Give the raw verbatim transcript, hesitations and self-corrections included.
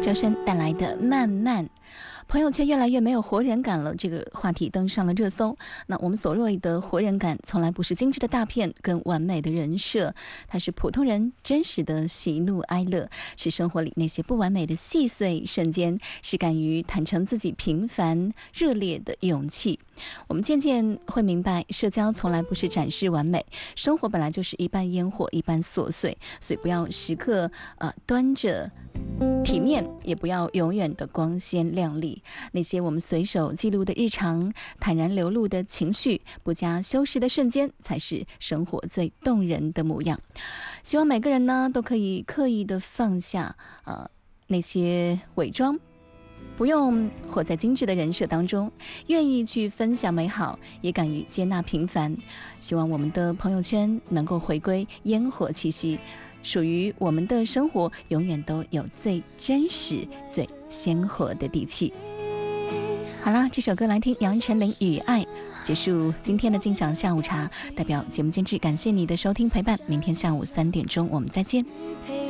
周深带来的慢慢。朋友圈越来越没有活人感了，这个话题登上了热搜。那我们所谓的活人感，从来不是精致的大片跟完美的人设，它是普通人真实的喜怒哀乐，是生活里那些不完美的细碎瞬间，是敢于坦诚自己平凡热烈的勇气。我们渐渐会明白，社交从来不是展示完美，生活本来就是一半烟火一半琐碎，所以不要时刻呃端着体面，也不要永远的光鲜亮丽。那些我们随手记录的日常，坦然流露的情绪，不加修饰的瞬间，才是生活最动人的模样。希望每个人呢都可以刻意的放下呃那些伪装，不用活在精致的人设当中，愿意去分享美好，也敢于接纳平凡。希望我们的朋友圈能够回归烟火气息，属于我们的生活永远都有最真实最鲜活的底气。好啦，这首歌来听杨丞琳与爱，结束今天的静享下午茶。代表节目监制感谢你的收听陪伴，明天下午三点钟我们再见。